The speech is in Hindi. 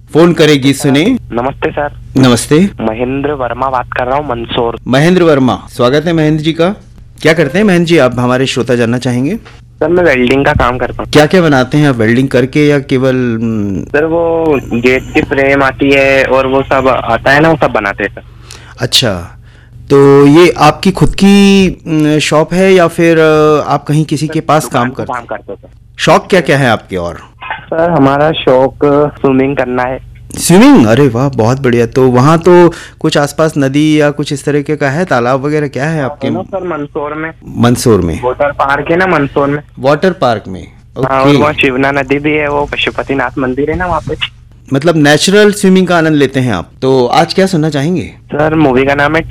फोन करेगी। सुने। नमस्ते सर। नमस्ते। महेंद्र वर्मा बात कर रहा हूँ, मंदसौर। महेंद्र वर्मा, स्वागत है महेंद्र जी का। क्या करते हैं महेंद्र जी आप, हमारे श्रोता जानना चाहेंगे? सर मैं वेल्डिंग का काम करता हूँ। क्या क्या बनाते हैं आप, वेल्डिंग करके या केवल? सर वो गेट की फ्रेम आती है और वो सब आता है ना, वो सब बनाते हैं सर। अच्छा, तो ये आपकी खुद की शॉप है या फिर आप कहीं किसी के पास काम करते हैं? करते हैं शौक क्या क्या है आपके? और सर हमारा शौक स्विमिंग करना है। स्विमिंग, अरे वाह, बहुत बढ़िया। तो वहाँ तो कुछ आसपास नदी या कुछ इस तरीके का है, तालाब वगैरह क्या है आपके? सर मंदसौर में। मंदसौर में वाटर पार्क है ना मंदसौर में। वाटर पार्क में? हाँ, और वहाँ शिवना नदी भी है, वो पशुपतिनाथ मंदिर है ना वहाँ पे। मतलब नेचुरल स्विमिंग का आनंद लेते हैं आप। तो आज क्या सुनना चाहेंगे? सर मूवी का नाम है